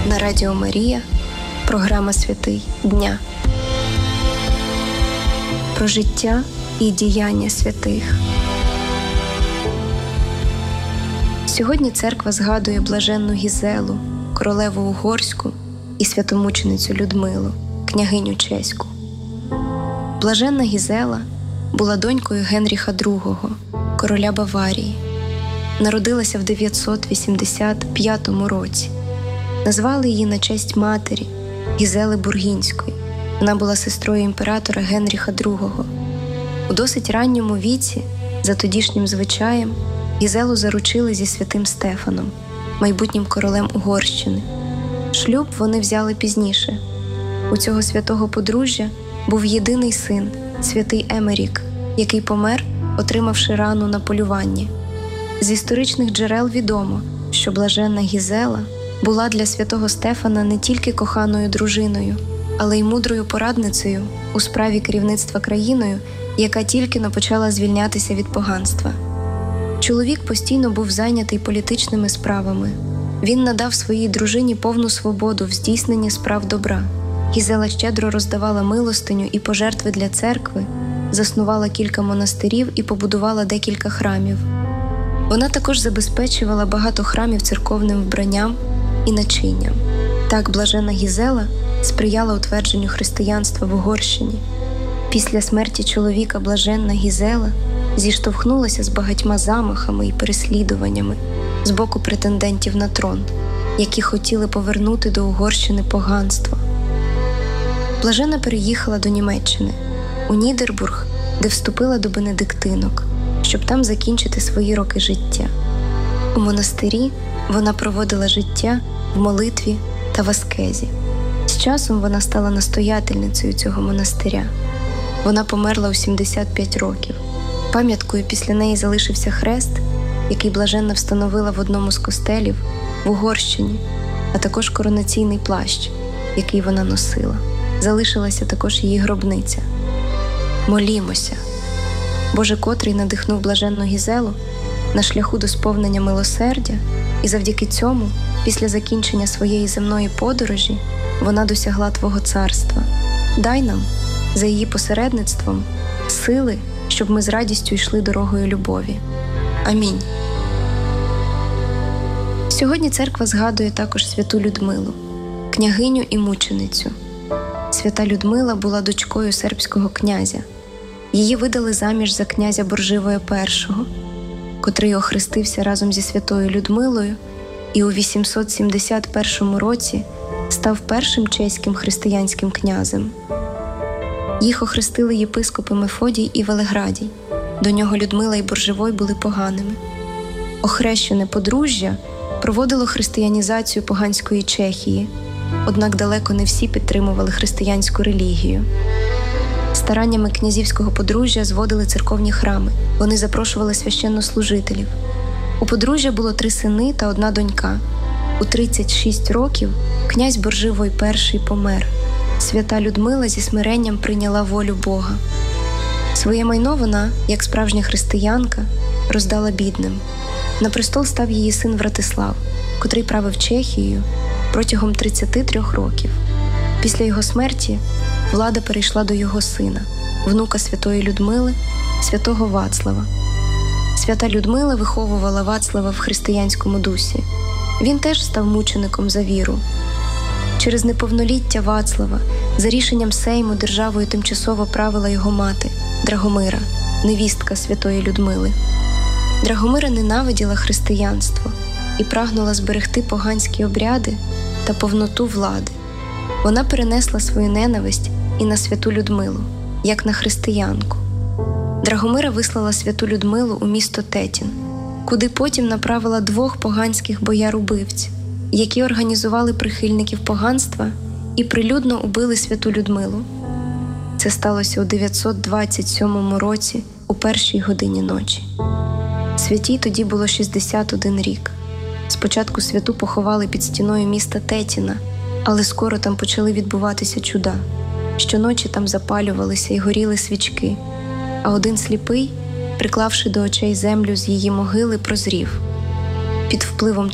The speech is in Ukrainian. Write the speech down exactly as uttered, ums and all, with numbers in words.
На Радіо Марія програма «Святий дня». Про життя і діяння святих. Сьогодні церква згадує блаженну Гізелу, королеву угорську і святомученицю Людмилу, княгиню чеську. Блаженна Гізела була донькою Генріха другого, короля Баварії. Народилася в дев'ятсот вісімдесят п'ятому році. Назвали її на честь матері Гізели Бургінської. Вона була сестрою імператора Генріха другого. У досить ранньому віці, за тодішнім звичаєм, Гізелу заручили зі святим Стефаном, майбутнім королем Угорщини. Шлюб вони взяли пізніше. У цього святого подружжя був єдиний син, святий Емерік, який помер, отримавши рану на полюванні. З історичних джерел відомо, що блаженна Гізела була для святого Стефана не тільки коханою дружиною, але й мудрою порадницею у справі керівництва країною, яка тільки-но почала звільнятися від поганства. Чоловік постійно був зайнятий політичними справами. Він надав своїй дружині повну свободу в здійсненні справ добра. Гізела щедро роздавала милостиню і пожертви для церкви, заснувала кілька монастирів і побудувала декілька храмів. Вона також забезпечувала багато храмів церковним вбранням і начинням. Так блаженна Гізела сприяла утвердженню християнства в Угорщині. Після смерті чоловіка блаженна Гізела зіштовхнулася з багатьма замахами і переслідуваннями з боку претендентів на трон, які хотіли повернути до Угорщини поганство. Блаженна переїхала до Німеччини, у Нідербург, де вступила до бенедиктинок, щоб там закінчити свої роки життя. У монастирі вона проводила життя в молитві та в аскезі. З часом вона стала настоятельницею цього монастиря. Вона померла у сімдесят п'ять років. Пам'яткою після неї залишився хрест, який блаженна встановила в одному з костелів в Угорщині, а також коронаційний плащ, який вона носила. Залишилася також її гробниця. Молімося. Боже, котрий надихнув блаженну Гізелу на шляху до сповнення милосердя, і завдяки цьому, після закінчення своєї земної подорожі, вона досягла Твого царства. Дай нам, за її посередництвом, сили, щоб ми з радістю йшли дорогою любові. Амінь. Сьогодні церква згадує також святу Людмилу, княгиню і мученицю. Свята Людмила була дочкою сербського князя. Її видали заміж за князя Борживоя першого, котрий охрестився разом зі святою Людмилою і у вісімсот сімдесят першому році став першим чеським християнським князем. Їх охрестили єпископи Мефодій і Велеградій. До нього Людмила і Борживой були поганими. Охрещене подружжя проводило християнізацію поганської Чехії, однак далеко не всі підтримували християнську релігію. Стараннями князівського подружжя зводили церковні храми. Вони запрошували священнослужителів. У подружжя було три сини та одна донька. У тридцять шість років князь Борживой перший помер. Свята Людмила зі смиренням прийняла волю Бога. Своє майно вона, як справжня християнка, роздала бідним. На престол став її син Вратислав, котрий правив Чехією протягом тридцяти трьох років. Після його смерті влада перейшла до його сина, внука святої Людмили, святого Вацлава. Свята Людмила виховувала Вацлава в християнському дусі. Він теж став мучеником за віру. Через неповноліття Вацлава за рішенням Сейму державою тимчасово правила його мати Драгомира, невістка святої Людмили. Драгомира ненавиділа християнство і прагнула зберегти поганські обряди та повноту влади. Вона перенесла свою ненависть і на святу Людмилу, як на християнку. Драгомира вислала святу Людмилу у місто Тетін, куди потім направила двох поганських бояр-убивць, які організували прихильників поганства і прилюдно убили святу Людмилу. Це сталося у дев'ятсот двадцять сьомому році у першій годині ночі. Святій тоді було шістдесят один рік. Спочатку святу поховали під стіною міста Тетіна, але скоро там почали відбуватися чуда. Щоночі там запалювалися і горіли свічки, а один сліпий, приклавши до очей землю з її могили, прозрів. Під впливом